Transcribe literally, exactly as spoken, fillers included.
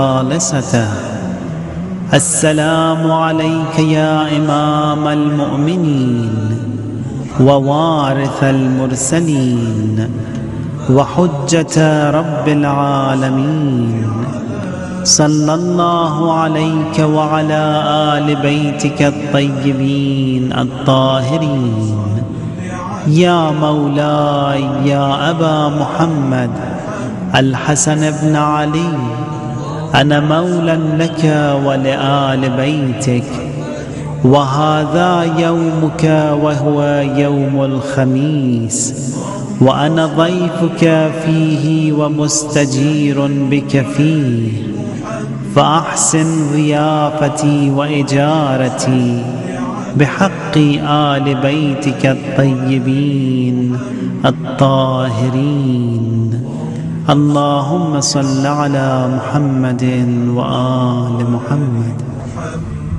خالصته. السلام عليك يا إمام المؤمنين ووارث المرسلين وحجة رب العالمين. صلى الله عليك وعلى آل بيتك الطيبين الطاهرين. يا مولاي يا أبا محمد الحسن بن علي، أنا مولى لك ولآل بيتك، وهذا يومك وهو يوم الخميس، وأنا ضيفك فيه ومستجير بك فيه، فأحسن ضيافتي وإجارتي بحق آل بيتك الطيبين الطاهرين. اللهم صل على محمد وآل محمد.